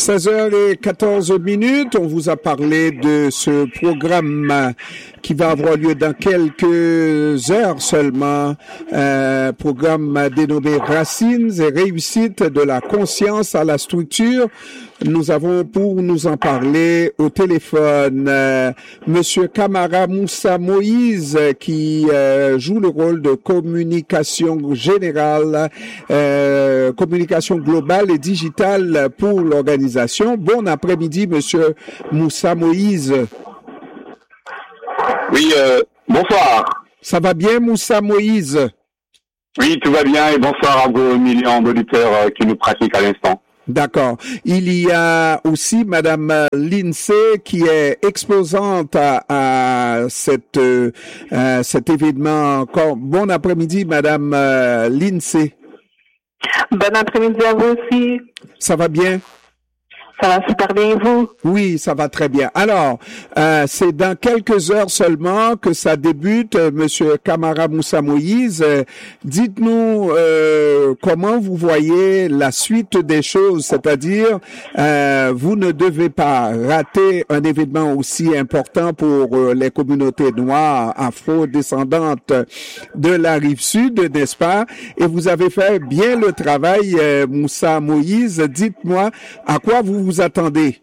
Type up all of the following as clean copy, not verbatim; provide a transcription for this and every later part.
16h14. On vous a parlé de ce programme qui va avoir lieu dans quelques heures seulement. Programme dénommé Racines et réussite de la conscience à la structure. Nous avons pour nous en parler au téléphone Monsieur Kamara Moussa Moïse qui joue le rôle de communication générale, communication globale et digitale pour l'organisation. Bon après-midi, Monsieur Moussa Moïse. Oui, bonsoir. Ça va bien, Moussa Moïse? Oui, tout va bien et bonsoir à vos millions d'auditeurs qui nous pratiquent à l'instant. D'accord. Il y a aussi Madame Lindsay qui est exposante à cet événement encore. Bon après-midi, Madame Lindsay. Bon après-midi à vous aussi. Ça va bien? Ça va super bien, et vous? Oui, ça va très bien. Alors, c'est dans quelques heures seulement que ça débute, Monsieur Kamara Moussa Moïse. Dites-nous comment vous voyez la suite des choses, c'est-à-dire vous ne devez pas rater un événement aussi important pour les communautés noires, afro-descendantes de la Rive-Sud, n'est-ce pas? Et vous avez fait bien le travail, Moussa Moïse. Dites-moi, à quoi vous attendez?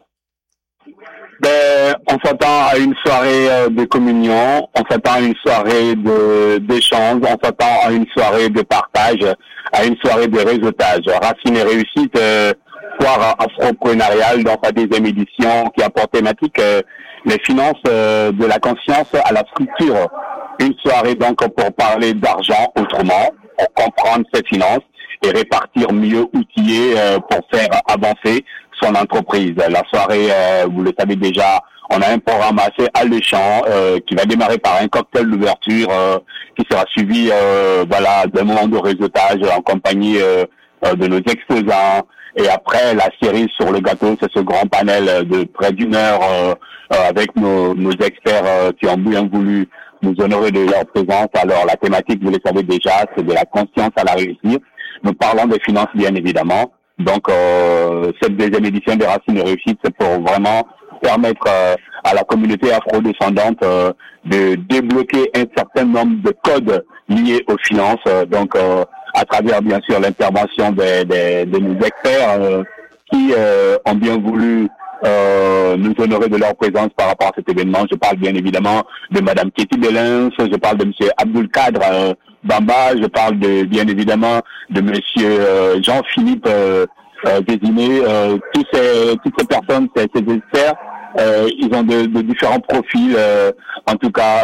On s'attend à une soirée de communion, on s'attend à une soirée d'échange, on s'attend à une soirée de partage, à une soirée de réseautage. Racines et réussite, foire afro-prénariale dans sa deuxième édition qui a pour thématique les finances de la conscience à la structure. Une soirée donc pour parler d'argent autrement, pour comprendre ses finances et répartir mieux outillé pour faire avancer son entreprise. La soirée, vous le savez déjà, on a un programme assez alléchant qui va démarrer par un cocktail d'ouverture qui sera suivi d'un moment de réseautage en compagnie de nos exposants. Et après, la série sur le gâteau, c'est ce grand panel de près d'une heure avec nos experts qui ont bien voulu nous honorer de leur présence. Alors, la thématique, vous le savez déjà, c'est de la conscience à la réussite. Nous parlons des finances, bien évidemment. Donc, cette deuxième édition des Racines et Réussite, c'est pour vraiment permettre à la communauté afro-descendante de débloquer un certain nombre de codes liés aux finances. Donc, à travers, bien sûr, l'intervention de nos experts qui ont bien voulu nous honorer de leur présence par rapport à cet événement. Je parle bien évidemment de Madame Katie Belens, je parle de Monsieur Abdul Kadr Bamba, je parle bien évidemment de Monsieur Jean-Philippe Désigné. Toutes ces personnes, ces experts, ils ont de différents profils, en tout cas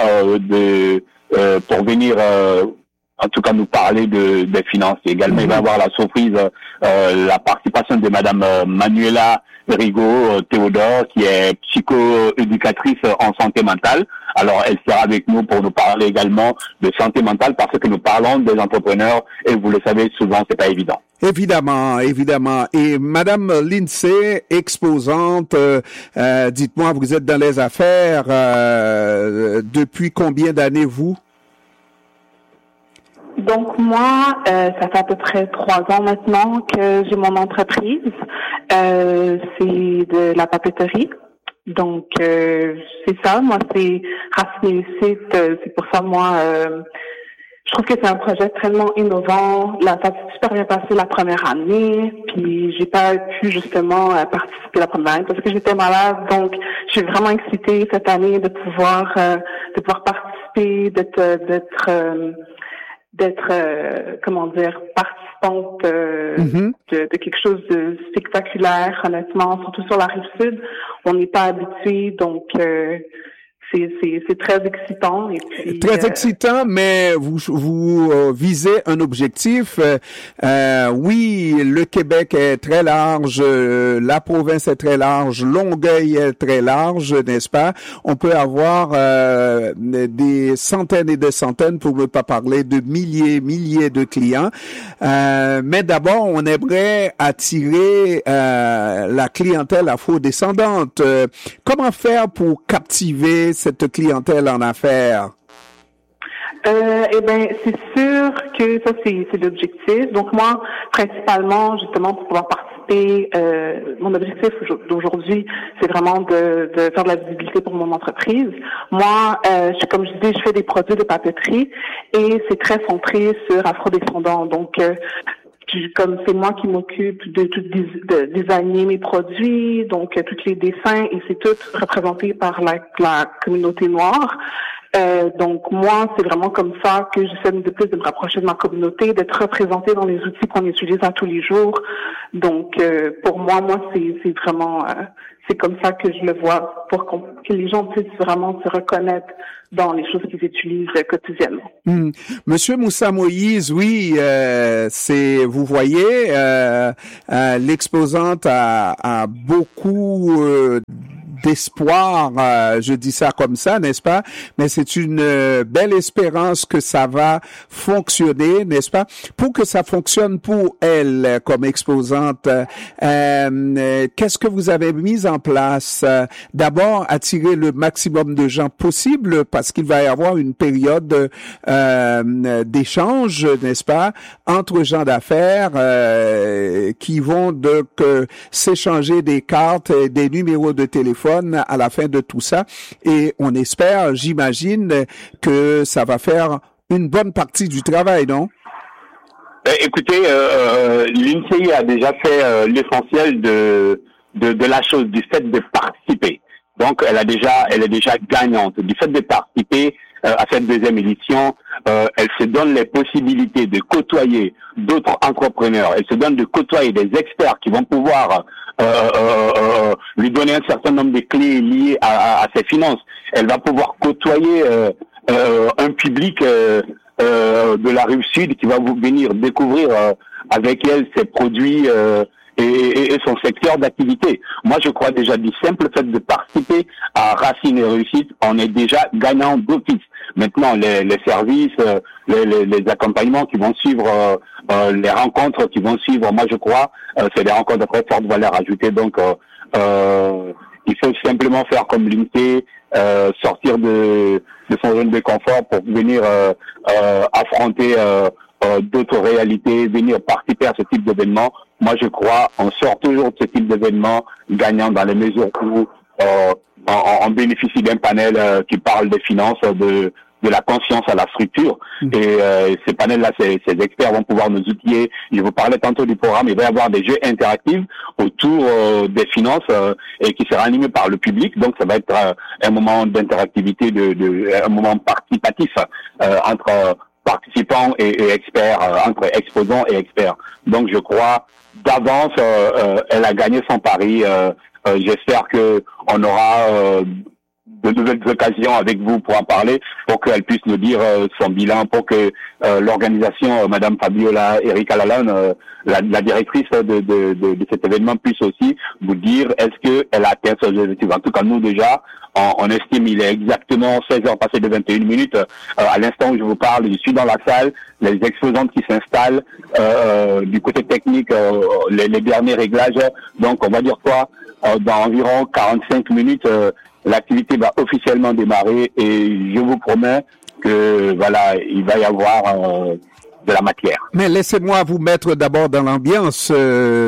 pour venir en tout cas nous parler des finances. Et également, il va y avoir la surprise, la participation de Madame Manuela Rigaud Théodore, qui est psycho-éducatrice en santé mentale. Alors, elle sera avec nous pour nous parler également de santé mentale parce que nous parlons des entrepreneurs et vous le savez, souvent, c'est pas évident. Évidemment. Et Madame Lindsay, exposante, dites-moi, vous êtes dans les affaires depuis combien d'années, vous? Donc moi, ça fait à peu près 3 ans maintenant que j'ai mon entreprise. C'est de la papeterie. Donc c'est ça. Moi, c'est Racines et Réussite. C'est pour ça, moi, je trouve que c'est un projet tellement innovant. Là, ça s'est super bien passé la première année. Puis j'ai pas pu justement participer la première année parce que j'étais malade. Donc je suis vraiment excitée cette année de pouvoir participer, d'être participante de quelque chose de spectaculaire, honnêtement, surtout sur la Rive-Sud. On n'est pas habitué, donc c'est très excitant. Et puis, très excitant, mais vous visez un objectif. Oui, le Québec est très large, la province est très large, Longueuil est très large, n'est-ce pas? On peut avoir des centaines et des centaines, pour ne pas parler de milliers de clients. Mais d'abord, on aimerait attirer la clientèle afro-descendante. Comment faire pour captiver cette clientèle en affaires? Eh ben, c'est sûr que ça, c'est l'objectif. Donc moi, principalement, justement, pour pouvoir participer développer, mon objectif d'aujourd'hui, c'est vraiment de faire de la visibilité pour mon entreprise. Moi, comme je disais, je fais des produits de papeterie et c'est très centré sur afrodescendants. Donc, comme c'est moi qui m'occupe de designer mes produits, donc tous les dessins, et c'est tout représenté par la communauté noire. Donc moi, c'est vraiment comme ça que j'essaie de plus de me rapprocher de ma communauté, d'être représentée dans les outils qu'on utilise à tous les jours. Donc pour moi, c'est vraiment c'est comme ça que je le vois, pour que les gens puissent vraiment se reconnaître dans les choses qu'ils utilisent quotidiennement. Monsieur Moussa Moïse, oui, vous voyez, l'exposante a beaucoup d'espoir, je dis ça comme ça, n'est-ce pas? Mais c'est une belle espérance que ça va fonctionner, n'est-ce pas? Pour que ça fonctionne pour elle comme exposante, qu'est-ce que vous avez mis en place? D'abord, attirer le maximum de gens possible, parce qu'il va y avoir une période d'échange, n'est-ce pas, entre gens d'affaires qui vont donc s'échanger des cartes et des numéros de téléphone à la fin de tout ça, et on espère, j'imagine, que ça va faire une bonne partie du travail, non? Écoutez, l'INSEE a déjà fait l'essentiel de la chose, du fait de participer. Donc, elle est déjà gagnante. Du fait de participer à cette deuxième édition, elle se donne les possibilités de côtoyer d'autres entrepreneurs. Elle se donne de côtoyer des experts qui vont pouvoir lui donner un certain nombre de clés liées à ses finances. Elle va pouvoir côtoyer un public de la Rive-Sud qui va venir découvrir avec elle ses produits et son secteur d'activité. Moi, je crois déjà du simple fait de participer à Racines et Réussite, on est déjà gagnant d'office. Maintenant, les services, les accompagnements qui vont suivre, les rencontres qui vont suivre, moi je crois, c'est des rencontres de très forte valeur ajoutée. Donc, il faut simplement faire comme l'INSEE, sortir de son zone de confort pour venir affronter d'autres réalités, venir participer à ce type d'événement. Moi, je crois, on sort toujours de ce type d'événement gagnant dans les mesures où on bénéficie d'un panel qui parle des finances, de la conscience à la structure. Et ces panels-là, ces experts vont pouvoir nous outiller. Je vous parlais tantôt du programme, il va y avoir des jeux interactifs autour des finances et qui sera animé par le public. Donc, ça va être un moment d'interactivité, un moment participatif entre participants et experts, entre exposants et experts. Donc, je crois, d'avance, elle a gagné son pari. J'espère que on aura de nouvelles occasions avec vous pour en parler, pour qu'elle puisse nous dire son bilan, pour que l'organisation, Madame Fabiola Erika Lalonde, la directrice de cet événement, puisse aussi vous dire est-ce qu'elle a atteint ses objectifs. En tout cas, nous déjà, on estime il est exactement 16h passées de 21 minutes. À l'instant où je vous parle, je suis dans la salle, les exposantes qui s'installent, du côté technique, les derniers réglages. Donc, on va dire quoi, dans environ 45 minutes, l'activité va officiellement démarrer et je vous promets que voilà, il va y avoir de la matière. Mais laissez-moi vous mettre d'abord dans l'ambiance.